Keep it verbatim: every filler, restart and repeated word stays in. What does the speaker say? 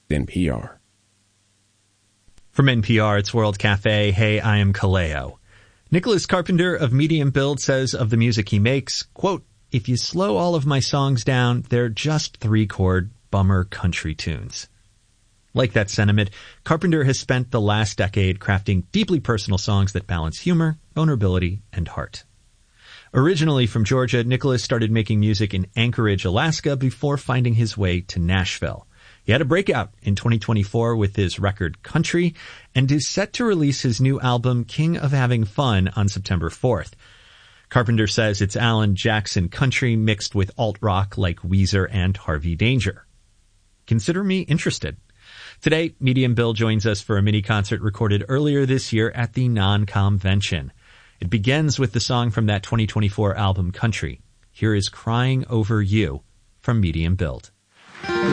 N P R. From N P R, it's World Cafe. Hey, I am Kaleo. Nicholas Carpenter of Medium Build says of the music he makes, quote, "If you slow all of my songs down, they're just three-chord bummer country tunes." Like that sentiment, Carpenter has spent the last decade crafting deeply personal songs that balance humor, vulnerability, and heart. Originally from Georgia, Nicholas started making music in Anchorage, Alaska, before finding his way to Nashville. He had a breakout in twenty twenty-four with his record Country, and is set to release his new album King of Having Fun on September fourth. Carpenter says it's Alan Jackson country mixed with alt-rock like Weezer and Harvey Danger. Consider me interested. Today, Medium Bill joins us for a mini-concert recorded earlier this year at the Non-Convention. It begins with the song from that twenty twenty-four album Country. Here is Crying Over You from Medium Build.